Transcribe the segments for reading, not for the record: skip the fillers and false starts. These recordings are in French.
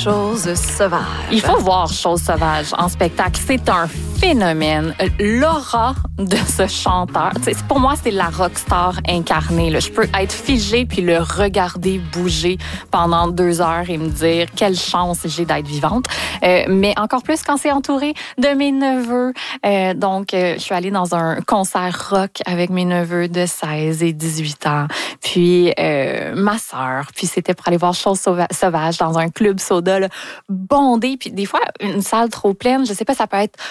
Chose sauvage. Il faut voir Chose sauvage en spectacle. C'est un phénomène. L'aura de ce chanteur, pour moi, c'est la rockstar incarnée. Là. Je peux être figée puis le regarder bouger pendant 2 heures et me dire quelle chance j'ai d'être vivante. Mais encore plus quand c'est entouré de mes neveux. Donc, je suis allée dans un concert rock avec mes neveux de 16 et 18 ans. Puis, ma sœur. Puis, c'était pour aller voir Chose sauvage dans un club soda là, bondé. Puis, des fois, une salle trop pleine, je sais pas, ça peut être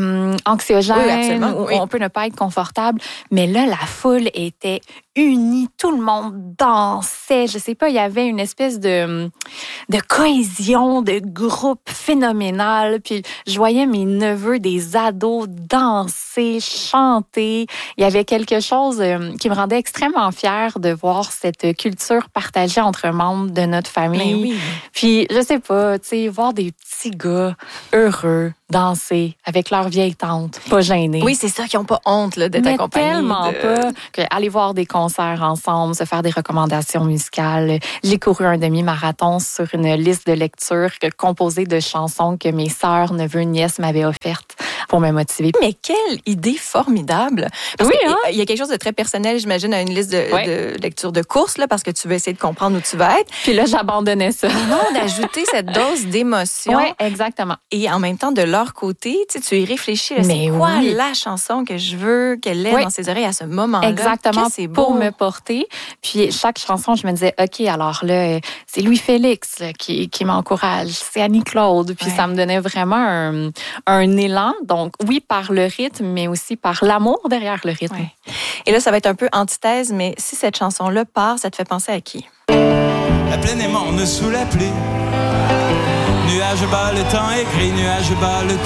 anxiogène ou on peut ne pas être confortable. Mais là, la foule était unis, tout le monde dansait, je sais pas, il y avait une espèce de cohésion, de groupe phénoménal, puis je voyais mes neveux, des ados danser, chanter, il y avait quelque chose qui me rendait extrêmement fière de voir cette culture partagée entre membres de notre famille, puis je sais pas, tu sais, voir des petits gars heureux danser avec leur vieille tante, pas gênés. Oui, c'est ça, qui n'ont pas honte là, d'être accompagnés. Tellement pas. Aller voir des concerts ensemble, se faire des recommandations musicales. J'ai couru un demi-marathon sur une liste de lecture composée de chansons que mes sœurs, neveux, nièces m'avaient offertes pour me motiver. Mais quelle idée formidable! Parce il y a quelque chose de très personnel, j'imagine, à une liste de lecture de courses, là, parce que tu veux essayer de comprendre où tu vas être. Puis là, j'abandonnais ça. Non, d'ajouter cette dose d'émotion. Oui, exactement. Et en même temps, de leur côté, tu y réfléchis. Là, c'est quoi la chanson que je veux qu'elle ait dans ses oreilles à ce moment-là? Exactement, c'est beau. Pour me porter. Puis chaque chanson, je me disais, OK, alors là, c'est Louis-Félix là, qui m'encourage. C'est Annie-Claude. Puis ça me donnait vraiment un élan. Donc oui, par le rythme, mais aussi par l'amour derrière le rythme. Ouais. Et là, ça va être un peu antithèse, mais si cette chanson-là part, ça te fait penser à qui? La plaine est morne sous la pluie. Nuage bas, le temps est gris, nuage bas, le